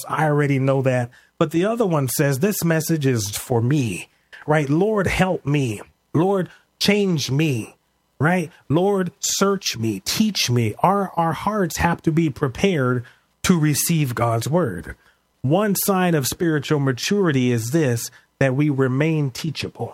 I already know that. But the other one says, this message is for me, right? Lord, help me. Lord, change me, right? Lord, search me, teach me. Our hearts have to be prepared to receive God's word. One sign of spiritual maturity is this, that we remain teachable.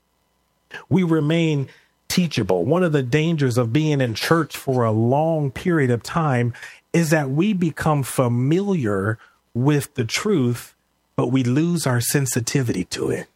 We remain teachable. One of the dangers of being in church for a long period of time is that we become familiar with the truth, but we lose our sensitivity to it.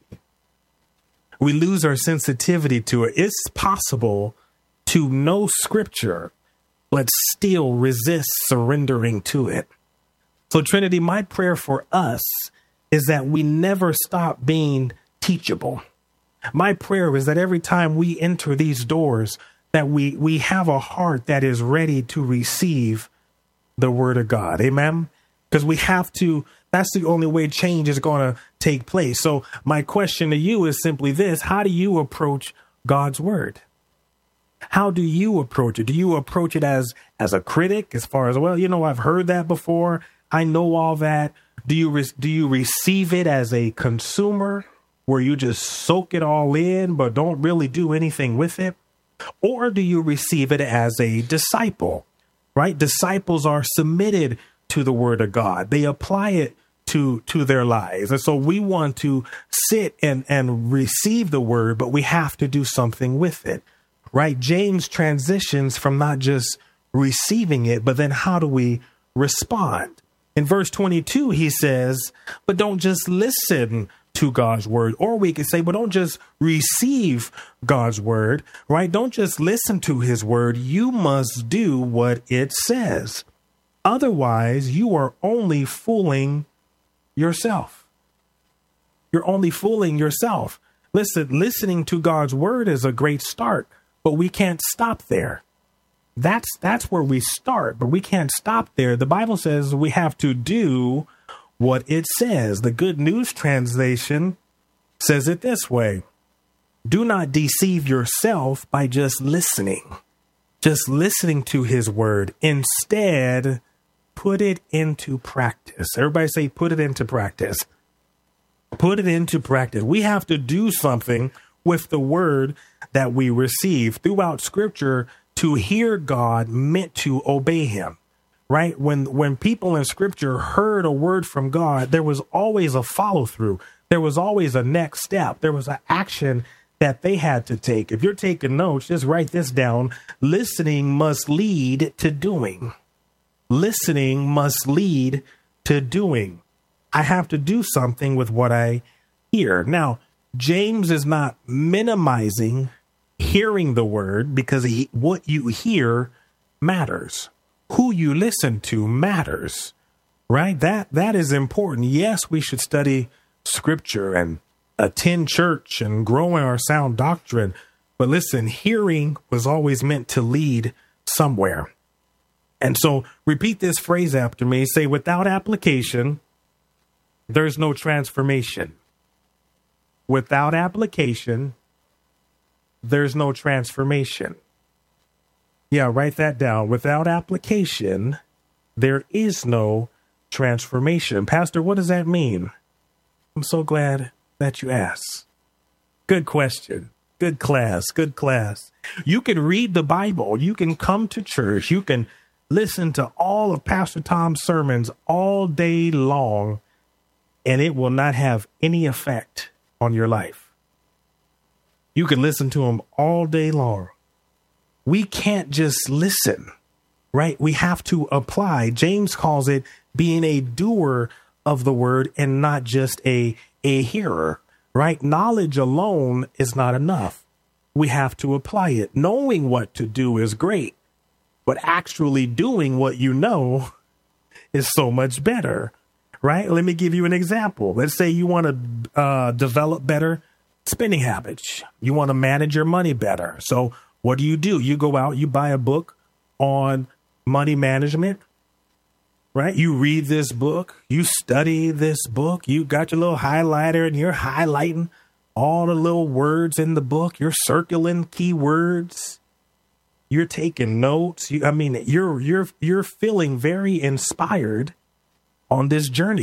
We lose our sensitivity to it. It's possible to know scripture, but still resist surrendering to it. So, Trinity, my prayer for us is that we never stop being teachable. My prayer is that every time we enter these doors, that we have a heart that is ready to receive the word of God. Amen. Because we have to, that's the only way change is going to take place. So my question to you is simply this: how do you approach God's word? How do you approach it? Do you approach it as a critic, as far as, well, you know, I've heard that before, I know all that? Do you receive it as a consumer, where you just soak it all in, but don't really do anything with it? Or do you receive it as a disciple, right? Disciples are submitted to the word of God. They apply it to their lives. And so we want to sit and receive the word, but we have to do something with it, right? James transitions from not just receiving it, but then how do we respond? In verse 22, he says, but don't just listen to God's word. Or we could say, but don't just receive God's word, right? Don't just listen to his word. You must do what it says. Otherwise, you are only fooling yourself. You're only fooling yourself. Listen, listening to God's word is a great start, but we can't stop there. That's where we start, but we can't stop there. The Bible says we have to do what it says. The Good News Translation says it this way: do not deceive yourself by just listening to his word. Instead, put it into practice. Everybody say, put it into practice. Put it into practice. We have to do something with the word that we receive. Throughout scripture, to hear God meant to obey him. Right? When people in scripture heard a word from God, there was always a follow through. There was always a next step. There was an action that they had to take. If you're taking notes, just write this down. Listening must lead to doing. Listening must lead to doing. I have to do something with what I hear. Now, James is not minimizing hearing the word, because what you hear matters. Who you listen to matters, right? That is important. Yes, we should study scripture and attend church and grow in our sound doctrine. But listen, hearing was always meant to lead somewhere. And so repeat this phrase after me. Say, without application, there's no transformation. Without application, there's no transformation. Yeah, write that down. Without application, there is no transformation. Pastor, what does that mean? I'm so glad that you asked. Good question. Good class. Good class. You can read the Bible. You can come to church. You can listen to all of Pastor Tom's sermons all day long, and it will not have any effect on your life. You can listen to him all day long. We can't just listen, right? We have to apply. James calls it being a doer of the word and not just a hearer, right? Knowledge alone is not enough. We have to apply it. Knowing what to do is great, but actually doing what you know is so much better, right? Let me give you an example. Let's say you want to develop better spending habits. You want to manage your money better. So what do? You go out, you buy a book on money management, right? You read this book, you study this book, you got your little highlighter and you're highlighting all the little words in the book. You're circling keywords. You're taking notes. You're feeling very inspired on this journey.